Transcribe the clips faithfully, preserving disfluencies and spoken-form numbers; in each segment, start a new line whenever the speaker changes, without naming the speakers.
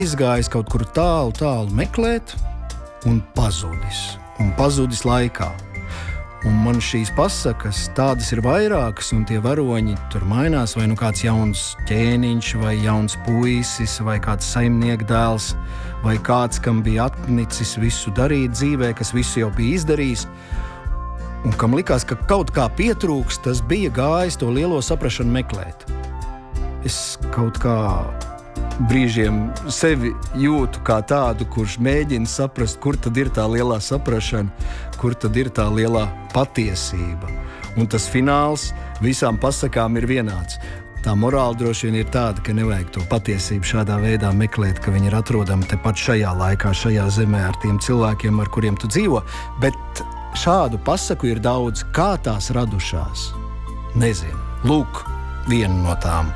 izgājis kaut kur tālu, tālu meklēt un pazudis. Un pazudis laikā. Un man šīs pasakas, tādas ir vairākas, un tie varoņi tur mainās, vai nu kāds jauns ķēniņš, vai jauns puisis, vai kāds saimnieka dēls, vai kāds, kam bija atnicis visu darīt dzīvē, kas visu jau bija izdarījis, un kam likās, ka kaut kā pietrūks, tas bija gājis to lielo saprašanu meklēt. Es kaut kā brīžiem sevi jūtu kā tādu, kurš mēģina saprast, kur tad ir tā lielā saprašana, kur tad ir tā lielā patiesība. Un tas fināls visām pasakām ir vienāds. Tā morāla droši vien ir tāda, ka nevajag to patiesību šādā veidā meklēt, ka viņi ir atrodami tepat šajā laikā, šajā zemē ar tiem cilvēkiem, ar kuriem tu dzīvo. Bet šādu pasaku ir daudz, kā tās radušās. Nezinu. Lūk, viena no tām.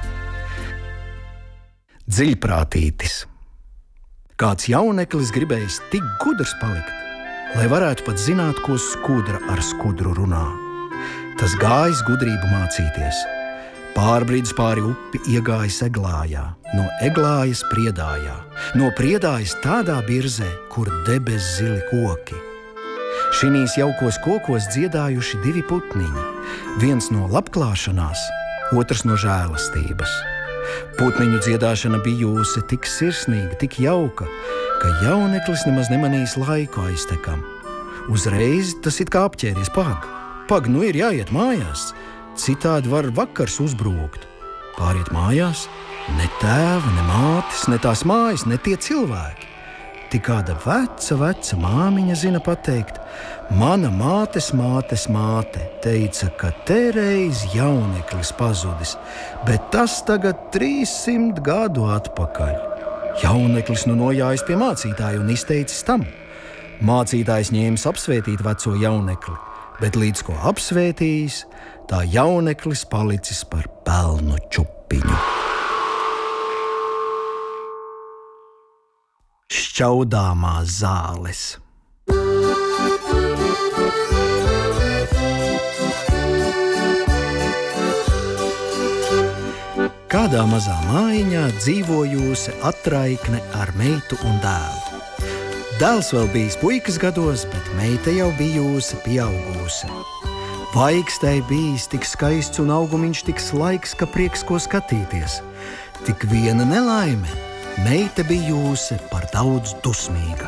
Dziļprātītis. Kāds jauneklis gribējis tik gudrs palikt, lai varētu pat zināt, ko skudra ar skudru runā. Tas gājis gudrību mācīties. Pārbridis pāri upi iegājis Eglājā, no Eglājas Priedājā, no Priedājas tādā birzē, kur debes zili koki. Šinīs jaukos kokos dziedājuši divi putniņi, viens no labklāšanās, otrs no žēlastības. Putniņu dziedāšana bijusi tik sirsnīga, tik jauka, ka jauneklis nemaz nemanīs laiku aiztekam. Uzreiz tas it kā apķēries pag. Pag, nu ir jāiet mājās, citādi var vakars uzbrūkt. Pāriet mājās, ne tēva, ne mātes, ne tās mājas, ne tie cilvēki. Tik kāda veca, veca māmiņa zina pateikt, mana mātes mātes māte teica, ka te reiz jauneklis pazudis, bet tas tagad trīssimt gadu atpakaļ. Jauneklis nu nojājis pie mācītāja un izteicis tam. Mācītājs ņēmis apsvētīt veco jaunekli, bet līdz ko apsvētījis, tā jauneklis palicis par pelnu čupiņu. Šķaudāmās zāles. Kādā mazā mājiņā dzīvojusi atraikne ar meitu un dēlu. Dēls vēl bijis puikas gados, bet meita jau bijusi pieaugusi. Vaikstai bijis tik skaists un augumiņš tik slaiks, ka prieks ko skatīties. Tik viena nelaime. Meita bijusi par daudz dusmīga.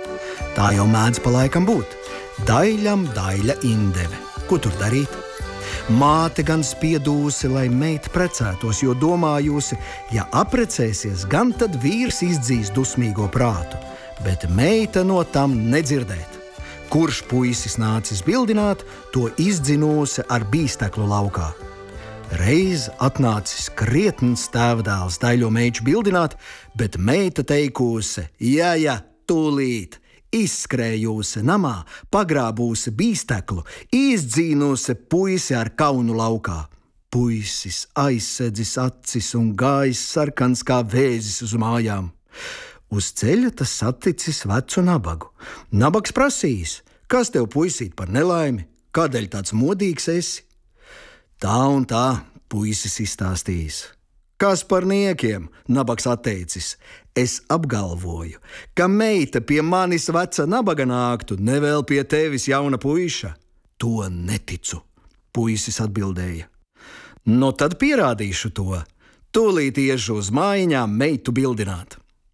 Tā jau mēdz pa laikam būt. Daiļam daļa indeve. Ko tur darīt? Māte gan spiedūsi, lai meita precētos, jo domājusi, ja aprecēsies, gan tad vīrs izdzīs dusmīgo prātu. Bet meita no tam nedzirdēt. Kurš puisis nācis bildināt, to izdzinusi ar bīsteklu laukā. Reiz atnācis krietns tēvdēls daļo meiču bildināt, bet meita teikusi, jā, jā, tūlīt, izskrējusi namā, pagrābūsi bīsteklu, izdzīnusi puisi ar kaunu laukā. Puisis aizsedzis acis un gājis sarkans kā vēzis uz mājām. Uz ceļa tas saticis vecu nabagu. Nabags prasījis, kas tev puisīt par nelaimi, kādēļ tāds modīgs esi? Tā un tā puisis izstāstījis. Kas par niekiem, nabags atteicis. Es apgalvoju, ka meita pie manis veca nabaga nāktu, ne vēl pie tevis jauna puiša. To neticu, puisis atbildēja. No tad pierādīšu to. Tūlīt iešu uz mājiņām meitu bildināt.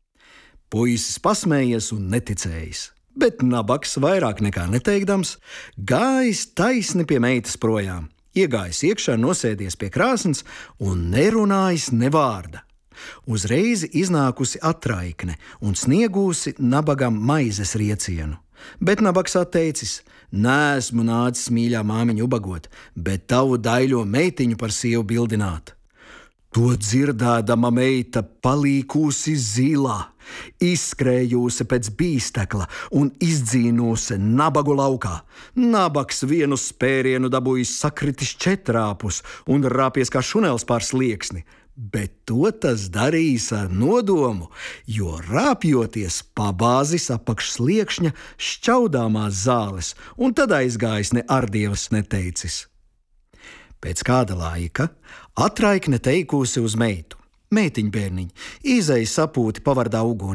Puisis pasmējies un neticējis, bet nabags vairāk nekā neteikdams, gājis taisni pie meitas projām. Iegājis iekšā, nosēdies pie krāsnes un nerunājis ne vārda. Uzreiz iznākusi atraikne un sniegusi nabagam maizes riecienu. Bet nabags atteicis, neesmu nācis mīļā māmiņu ubagot, bet tavu daļo meitiņu par sievu bildināt. To dzirdēdama meita palīkusi zilā, izskrējusi pēc bīstekla un izdzīnusi nabagu laukā. Nabags vienu spērienu dabūjis sakritis četrāpus un rāpies kā šunels pār slieksni, bet to tas darījis ar nodomu, jo rāpjoties pabāzis apakš sliekšņa šķaudāmās zāles un tad aizgājis ne ardievas neteicis. Pēc kāda laika atraikne teikusi uz meitu. meitiņbērniņi, izēja sapūti pavardā Uguni.